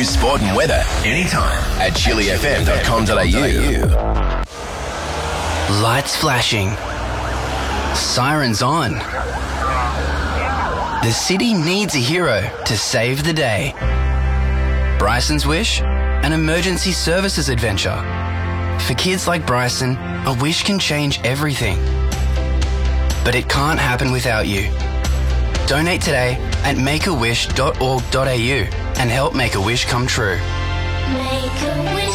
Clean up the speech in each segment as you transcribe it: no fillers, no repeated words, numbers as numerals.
news, sport and weather anytime at chillyfm.com.au. Lights flashing. Sirens on. The city needs a hero to save the day. Bryson's wish? An emergency services adventure. For kids like Bryson, a wish can change everything. But it can't happen without you. Donate today at makeawish.org.au and help make a wish come true. Make a wish.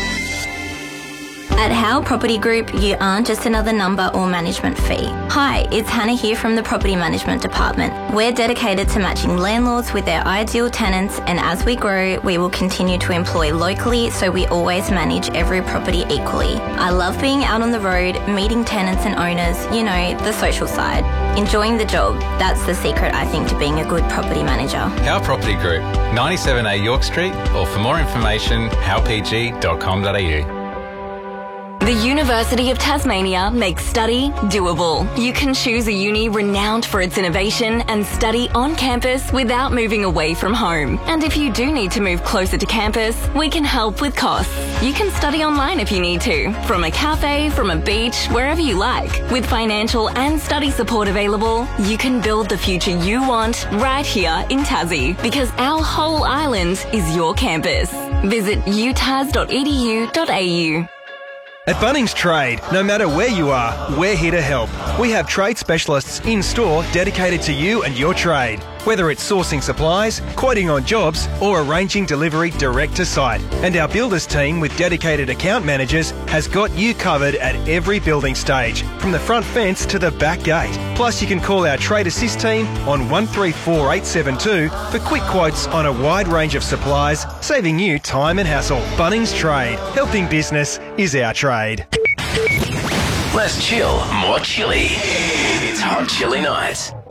At Howe Property Group, you aren't just another number or management fee. Hi, it's Hannah here from the Property Management Department. We're dedicated to matching landlords with their ideal tenants, and as we grow, we will continue to employ locally so we always manage every property equally. I love being out on the road, meeting tenants and owners, you know, the social side. Enjoying the job, that's the secret, I think, to being a good property manager. Howe Property Group, 97A York Street, or for more information, howepg.com.au. The University of Tasmania makes study doable. You can choose a uni renowned for its innovation and study on campus without moving away from home. And if you do need to move closer to campus, we can help with costs. You can study online if you need to, from a cafe, from a beach, wherever you like. With financial and study support available, you can build the future you want right here in Tassie, because our whole island is your campus. Visit utas.edu.au. At Bunnings Trade, no matter where you are, we're here to help. We have trade specialists in store dedicated to you and your trade. Whether it's sourcing supplies, quoting on jobs, or arranging delivery direct to site. And our builders team with dedicated account managers has got you covered at every building stage, from the front fence to the back gate. Plus you can call our Trade Assist team on 134872 for quick quotes on a wide range of supplies, saving you time and hassle. Bunnings Trade. Helping business is our trade. Less chill, more chilly. It's Hot Chilly Nights.